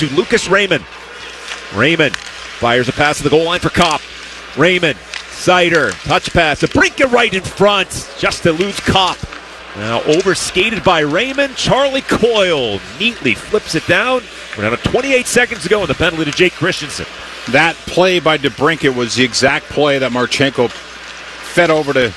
to Lucas Raymond. Raymond fires a pass to the goal line for Kopp. Raymond, Sider, touch pass, a Brinka right in front, just eludes Kopp. Now overskated by Raymond. Charlie Coyle neatly flips it down. We're down to 28 seconds to go, and the penalty to Jake Christensen. That play by DeBrincat was the exact play that Marchenko fed over to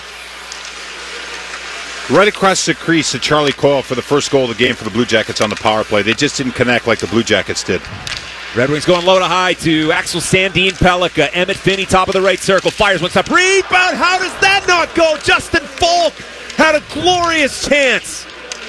right across the crease to Charlie Coyle for the first goal of the game for the Blue Jackets on the power play. They just didn't connect like the Blue Jackets did. Red Wings going low to high to Axel Sandin Pellikka. Emmett Finney, top of the right circle, fires one stop. Rebound, how does that not go? Justin Falk had a glorious chance.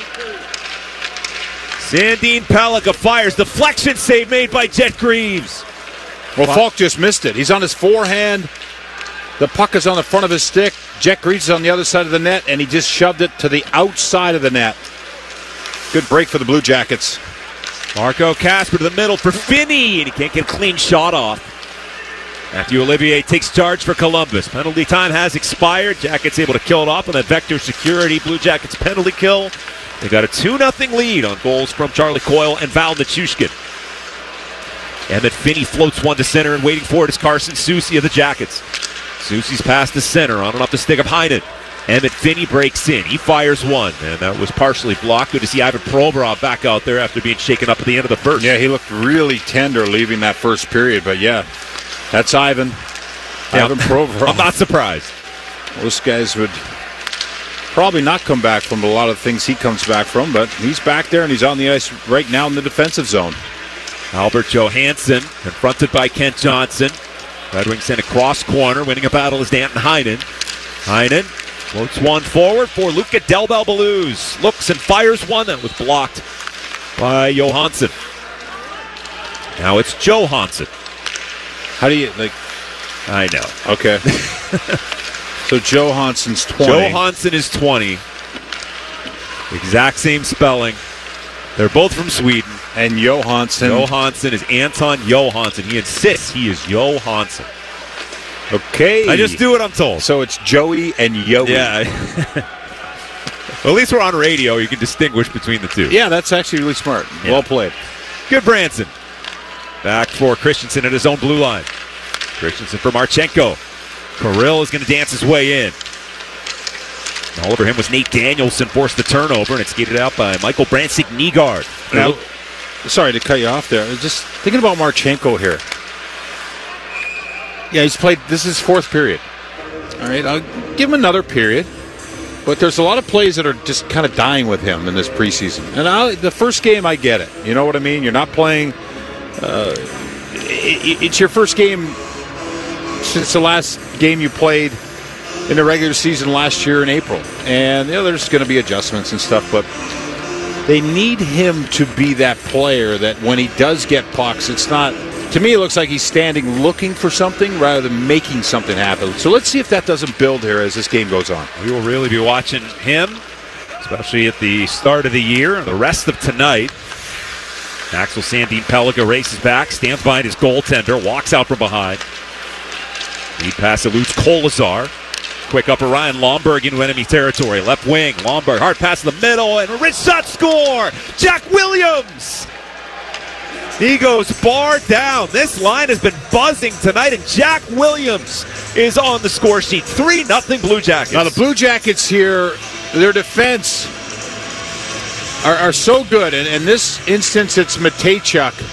Sandin Pellikka fires. Deflection save made by Jet Greaves. Well, Falk just missed it. He's on his forehand. The puck is on the front of his stick. Jet Greaves is on the other side of the net, and he just shoved it to the outside of the net. Good break for the Blue Jackets. Marco Casper to the middle for Finney, and he can't get a clean shot off. Matthew Olivier takes charge for Columbus. Penalty time has expired. Jackets able to kill it off on that Vector Security Blue Jackets penalty kill. They got a 2-0 lead on goals from Charlie Coyle and Val Nichushkin. Emmett Finney floats one to center, and waiting for it is Carson Soucy of the Jackets. Soucy's pass to center, on and off the stick of Heinen. Emmett Finney breaks in. He fires one, and that was partially blocked. Good to see Ivan Provorov back out there after being shaken up at the end of the first. Yeah, he looked really tender leaving that first period, but yeah, that's Ivan. Yeah, Ivan Provorov. I'm not surprised. Most guys would probably not come back from a lot of things he comes back from, but he's back there and he's on the ice right now in the defensive zone. Albert Johansson confronted by Kent Johnson. Red Wings send a cross corner. Winning a battle is Danton Heinen. Heinen floats one forward for Luca Del Belbaluz. Looks and fires one that was blocked by Johansson. Now it's Johansson. How do you, like... I know. Okay. So Johansson's 20. Johansson is 20. Exact same spelling. They're both from Sweden. And Johansson is Anton Johansson. He insists he is Johansson. Okay. I just do what I'm told. So it's Joey and Yoey. Yeah. Well, at least we're on radio. You can distinguish between the two. Yeah, that's actually really smart. Yeah. Well played. Good Branson. Back for Christensen at his own blue line. Christensen for Marchenko. Kirill is going to dance his way in. All over him was Nate Danielson, forced the turnover, and it's skated out by Michael Bransick-Nygaard. Now, sorry to cut you off there. I was just thinking about Marchenko here. Yeah, he's played, this is his fourth period. All right, I'll give him another period. But there's a lot of plays that are just kind of dying with him in this preseason. And the first game, I get it. You know what I mean? You're not playing. It's your first game since the last game you played in the regular season last year in April. And there's going to be adjustments and stuff, but they need him to be that player that when he does get pucks, it's not, to me it looks like he's standing looking for something rather than making something happen. So let's see if that doesn't build here as this game goes on. We will really be watching him, especially at the start of the year, the rest of tonight. Axel Sandin Pellikka races back, stands behind his goaltender, walks out from behind. Lead pass eludes Kolazar. Quick upper Ryan Lomberg into enemy territory. Left wing, Lomberg, hard pass in the middle, and a rich shot score! Jack Williams! He goes far down. This line has been buzzing tonight, and Jack Williams is on the score sheet. 3-0 Blue Jackets. Now the Blue Jackets here, their defense are so good, and in this instance it's Matejchuk.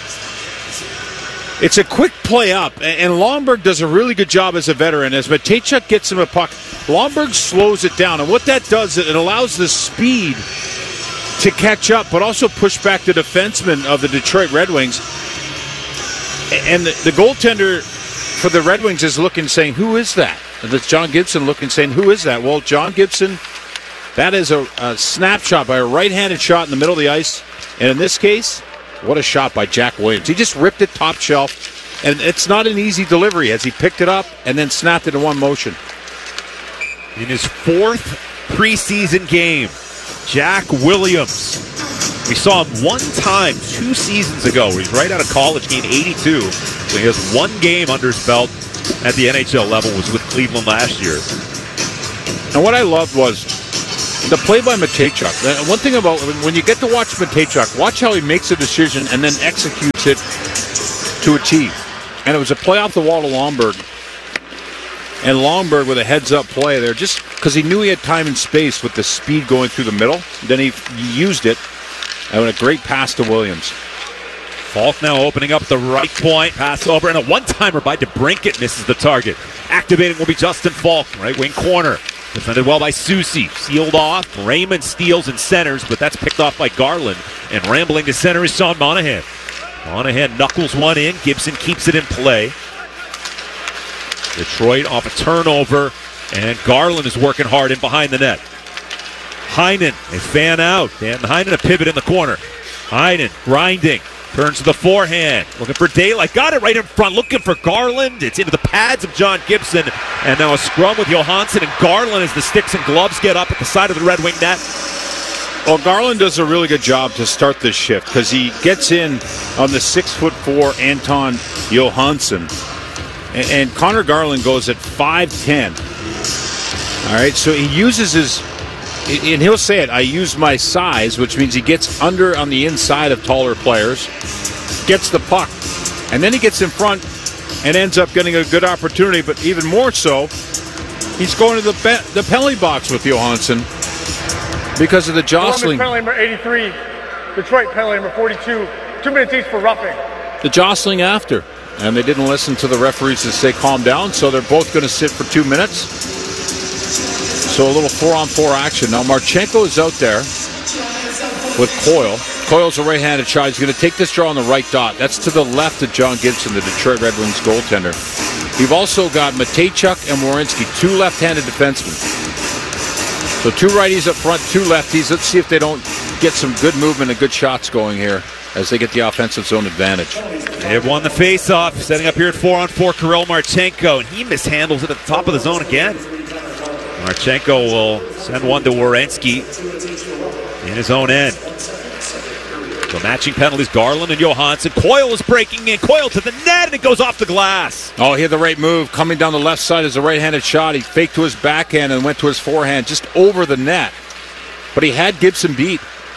It's a quick play up, and Lomberg does a really good job as a veteran. As Matejchuk gets him a puck, Lomberg slows it down, and what that does, it allows the speed to catch up, but also push back the defenseman of the Detroit Red Wings. And the goaltender for the Red Wings is looking, saying, who is that? And that's John Gibson looking, saying, who is that? Well, John Gibson, that is a snapshot by a right-handed shot in the middle of the ice. And in this case, what a shot by Jack Williams. He just ripped it top shelf, and it's not an easy delivery as he picked it up and then snapped it in one motion. In his fourth preseason game, Jack Williams. We saw him one time 2 seasons ago where he's right out of college, gained 82. So he has one game under his belt at the NHL level, was with Cleveland last year. And what I loved was The play by Matejchuk. One thing about when you get to watch Matejchuk, watch how he makes a decision and then executes it to a T. And it was a play off the wall to Lomberg. And Lomberg with a heads-up play there, just because he knew he had time and space with the speed going through the middle. Then he used it. And a great pass to Williams. Falk now opening up the right point. Pass over, and a one-timer by DeBrincat misses the target. Activating will be Justin Falk, right wing corner. Defended well by Soucy. Sealed off. Raymond steals and centers, but that's picked off by Garland. And rambling to center is Sean Monahan. Monahan knuckles one in. Gibson keeps it in play. Detroit off a turnover, and Garland is working hard in behind the net. Heinen, they fan out. Dan Heinen a pivot in the corner. Heinen grinding. Turns to the forehand. Looking for daylight. Got it right in front. Looking for Garland. It's into the pads of John Gibson. And now a scrum with Johansson and Garland as the sticks and gloves get up at the side of the Red Wing net. Well, Garland does a really good job to start this shift because he gets in on the 6'4" Anton Johansson. And Connor Garland goes at 5'10". All right, so he uses his... And he'll say it, I use my size, which means he gets under on the inside of taller players, gets the puck, and then he gets in front and ends up getting a good opportunity. But even more so, he's going to the penalty box with Johansson because of the jostling. Penalty number 83, Detroit penalty number 42, 2 minutes each for roughing. The jostling after, and they didn't listen to the referees to say calm down, so they're both going to sit for 2 minutes. So a little 4-on-4 action. Now Marchenko is out there with Coyle. Coyle's a right-handed shot. He's going to take this draw on the right dot. That's to the left of John Gibson, the Detroit Red Wings goaltender. You've also got Matejchuk and Werenski, 2 left-handed defensemen. So 2 righties up front, 2 lefties. Let's see if they don't get some good movement and good shots going here as they get the offensive zone advantage. They have won the face-off, setting up here at 4-on-4, Kirill Marchenko, and he mishandles it at the top of the zone again. Marchenko will send one to Werenski in his own end. So matching penalties, Garland and Johansson. Coyle is breaking in. Coyle to the net, and it goes off the glass. Oh, he had the right move. Coming down the left side is a right-handed shot. He faked to his backhand and went to his forehand just over the net. But he had Gibson beat.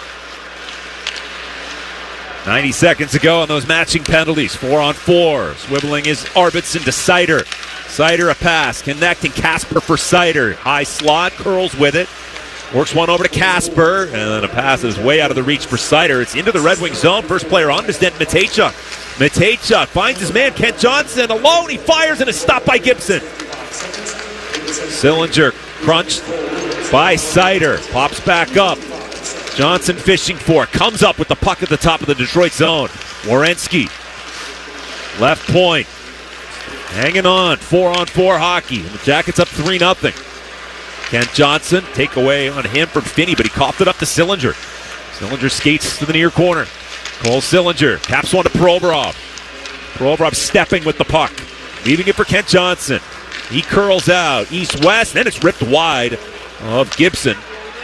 90 seconds to go on those matching penalties. 4-on-4. Swiveling is Arvidsson to Seider. Seider a pass, connecting Kasper for Seider. High slot, curls with it. Works one over to Kasper, and then a pass is way out of the reach for Seider. It's into the Red Wing zone. First player on is Denton Matejchuk. Matejchuk finds his man, Kent Johnson, alone. He fires, and is stopped by Gibson. Sillinger crunched by Seider. Pops back up. Johnson fishing for it. Comes up with the puck at the top of the Detroit zone. Werenski. Left point. Hanging on. 4-on-4 hockey. And the Jackets up 3-0. Kent Johnson, take away on him from Finney, but he coughed it up to Sillinger. Sillinger skates to the near corner. Cole Sillinger taps one to Provorov. Provorov stepping with the puck. Leaving it for Kent Johnson. He curls out east-west, then it's ripped wide of Gibson.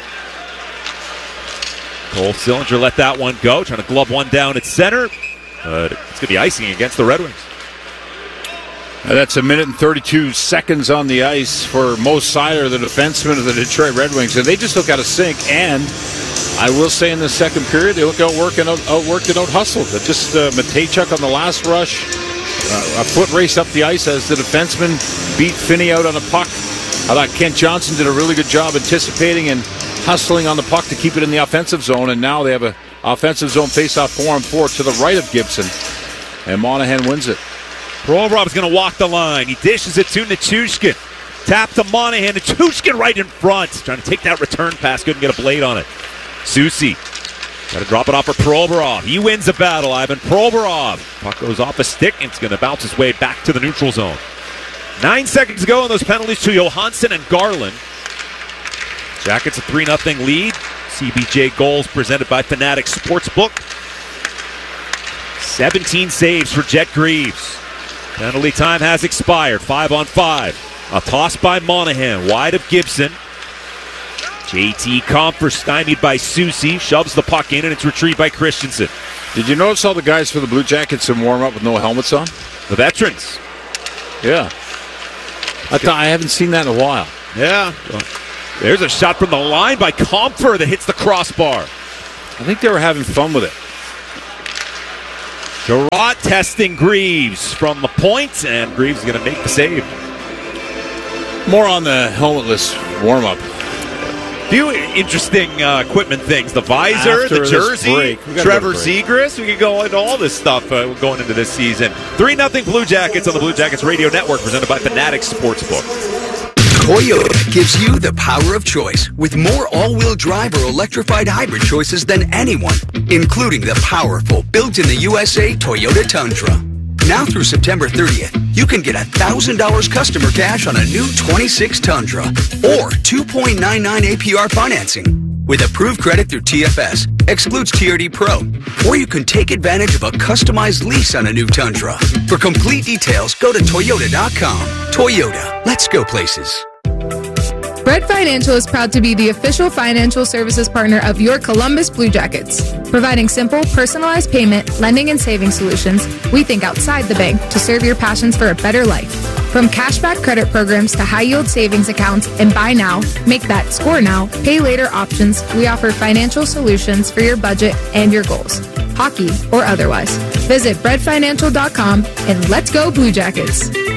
Cole Sillinger let that one go, trying to glove one down at center. But it's going to be icing against the Red Wings. That's 1 minute and 32 seconds on the ice for Mo Seider, the defenseman of the Detroit Red Wings. And they just look out of sync. And I will say in the second period, they look outworked and out-hustled. Just Matejchuk on the last rush. A foot race up the ice as the defenseman beat Finney out on a puck. I thought Kent Johnson did a really good job anticipating and hustling on the puck to keep it in the offensive zone. And now they have an offensive zone face-off 4-on-4 to the right of Gibson. And Monahan wins it. Provorov's going to walk the line. He dishes it to Nichushkin. Tap to Monahan. Nichushkin right in front. Trying to take that return pass. Couldn't get a blade on it. Soucy. Got to drop it off for Provorov. He wins the battle. Ivan Provorov. Puck goes off a stick, and it's going to bounce his way back to the neutral zone. 9 seconds to go on those penalties to Johansson and Garland. Jackets a 3-0 lead. CBJ goals presented by Fanatic Sportsbook. 17 saves for Jet Greaves. Penalty time has expired. 5-on-5. A toss by Monahan. Wide of Gibson. JT Compher stymied by Soucy. Shoves the puck in, and it's retrieved by Christensen. Did you notice all the guys for the Blue Jackets in warm-up with no helmets on? The veterans. Yeah. I haven't seen that in a while. Yeah. Well, There's a shot from the line by Compher that hits the crossbar. I think they were having fun with it. Gerard testing Greaves from the point, and Greaves is going to make the save. More on the helmetless warm-up. Few interesting equipment things. The visor, After the jersey, this Trevor Zegras. We could go into all this stuff going into this season. 3-0 Blue Jackets on the Blue Jackets Radio Network, presented by Fanatics Sportsbook. Toyota gives you the power of choice with more all-wheel drive or electrified hybrid choices than anyone, including the powerful, built-in-the-USA Toyota Tundra. Now through September 30th, you can get $1,000 customer cash on a new 26 Tundra or 2.99 APR financing with approved credit through TFS, excludes TRD Pro, or you can take advantage of a customized lease on a new Tundra. For complete details, go to Toyota.com. Toyota, let's go places. Bread Financial is proud to be the official financial services partner of your Columbus Blue Jackets. Providing simple, personalized payment, lending, and saving solutions, we think outside the bank to serve your passions for a better life. From cashback credit programs to high-yield savings accounts and buy now, make that score now, pay later options, we offer financial solutions for your budget and your goals, hockey or otherwise. Visit breadfinancial.com and let's go Blue Jackets.